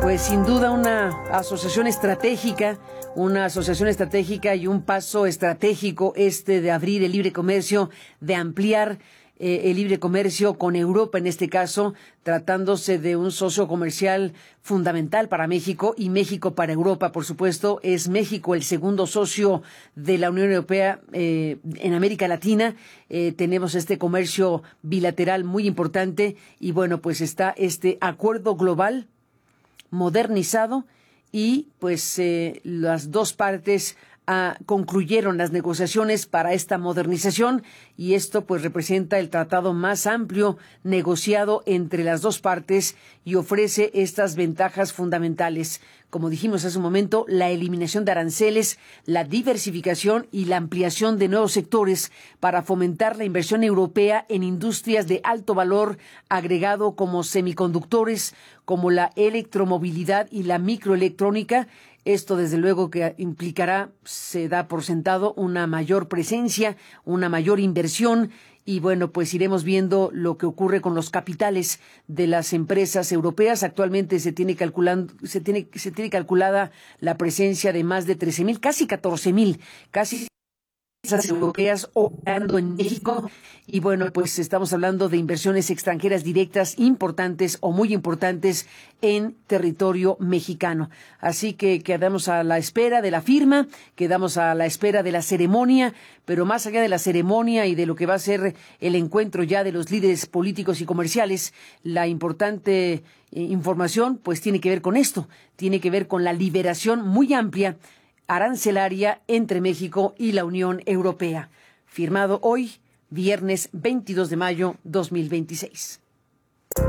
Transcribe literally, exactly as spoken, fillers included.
Pues sin duda una asociación estratégica, una asociación estratégica y un paso estratégico este de abrir el libre comercio, de ampliar eh, el libre comercio con Europa en este caso, tratándose de un socio comercial fundamental para México y México para Europa, por supuesto. Es México el segundo socio de la Unión Europea eh, en América Latina. Eh, tenemos este comercio bilateral muy importante y bueno, pues está este acuerdo global modernizado y pues eh, las dos partes ah, concluyeron las negociaciones para esta modernización y esto pues representa el tratado más amplio negociado entre las dos partes y ofrece estas ventajas fundamentales. Como dijimos hace un momento, la eliminación de aranceles, la diversificación y la ampliación de nuevos sectores para fomentar la inversión europea en industrias de alto valor agregado como semiconductores, como la electromovilidad y la microelectrónica. Esto, desde luego, que implicará, se da por sentado, una mayor presencia, una mayor inversión. Y bueno, pues iremos viendo lo que ocurre con los capitales de las empresas europeas. Actualmente se tiene calculando, se tiene, se tiene calculada la presencia de más de trece mil, casi catorce mil, casi empresas europeas operando en México. Y bueno, pues estamos hablando de inversiones extranjeras directas importantes o muy importantes en territorio mexicano. Así que quedamos a la espera de la firma, quedamos a la espera de la ceremonia, pero más allá de la ceremonia y de lo que va a ser el encuentro ya de los líderes políticos y comerciales, la importante eh, información pues tiene que ver con esto, tiene que ver con la liberación muy amplia arancelaria entre México y la Unión Europea, firmado hoy, viernes veintidós de mayo dos mil veintiséis.